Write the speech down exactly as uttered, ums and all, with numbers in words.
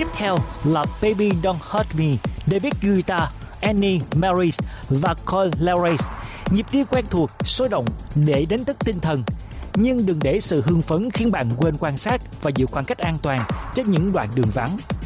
Tiếp theo là Baby Don't Hurt Me, David Guetta, Annie Maris và Cole Lawrence. Nhịp đi quen thuộc, sôi động để đánh thức tinh thần. Nhưng đừng để sự hưng phấn khiến bạn quên quan sát và giữ khoảng cách an toàn trên những đoạn đường vắng.